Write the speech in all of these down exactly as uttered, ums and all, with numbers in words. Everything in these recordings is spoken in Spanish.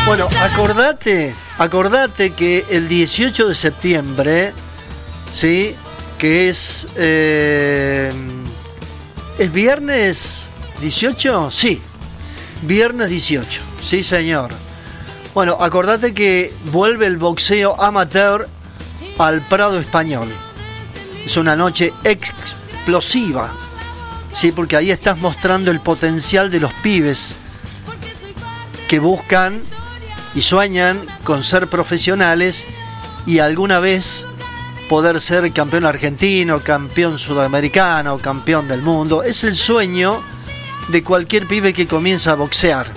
Bueno, acordate, acordate que el dieciocho de septiembre, ¿sí? Que es... Eh, ¿Es viernes dieciocho? Sí, viernes dieciocho, sí señor. Bueno, acordate que vuelve el boxeo amateur al Prado Español. Es una noche explosiva, sí, porque ahí estás mostrando el potencial de los pibes que buscan y sueñan con ser profesionales y alguna vez poder ser campeón argentino, campeón sudamericano, campeón del mundo. Es el sueño de cualquier pibe que comienza a boxear.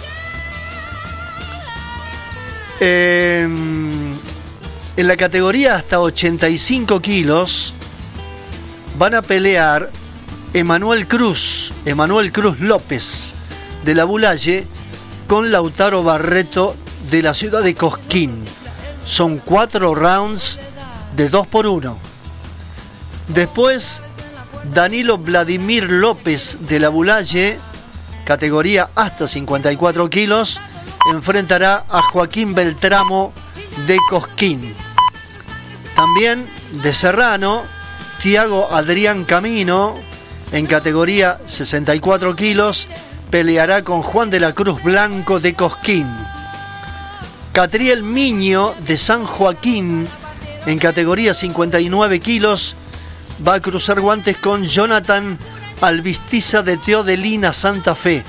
Eh, en la categoría hasta ochenta y cinco kilos van a pelear Emanuel Cruz, Emanuel Cruz López de la Bulaye con Lautaro Barreto de la ciudad de Cosquín. Son cuatro rounds de dos por uno. Después Danilo Vladimir López de la Bulaye, categoría hasta cincuenta y cuatro kilos, enfrentará a Joaquín Beltramo de Cosquín. También de Serrano, Tiago Adrián Camino, en categoría sesenta y cuatro kilos, peleará con Juan de la Cruz Blanco de Cosquín. Catriel Miño de San Joaquín, en categoría cincuenta y nueve kilos, va a cruzar guantes con Jonathan Albistiza de Teodelina Santa Fe.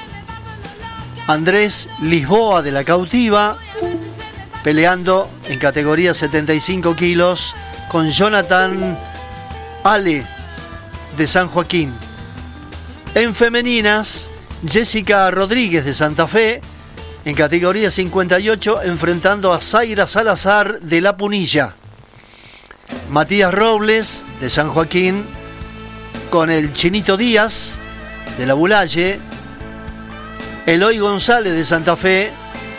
Andrés Lisboa de la Cautiva, peleando en categoría setenta y cinco kilos con Jonathan Ale de San Joaquín. En femeninas, Jessica Rodríguez de Santa Fe, en categoría cincuenta y ocho, enfrentando a Zaira Salazar de La Punilla. Matías Robles de San Joaquín con el Chinito Díaz de la Bulaye. Eloy González de Santa Fe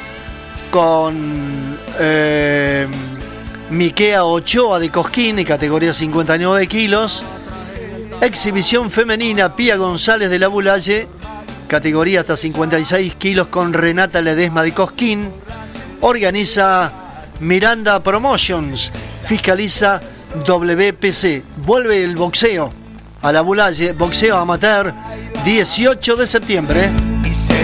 con eh, Miquea Ochoa de Cosquín en categoría cincuenta y nueve kilos. Exhibición femenina, Pía González de la Bulaye, categoría hasta cincuenta y seis kilos, con Renata Ledesma de Cosquín. Organiza Miranda Promotions, fiscaliza W P C. Vuelve el boxeo a la Bulaye, boxeo amateur, dieciocho de septiembre.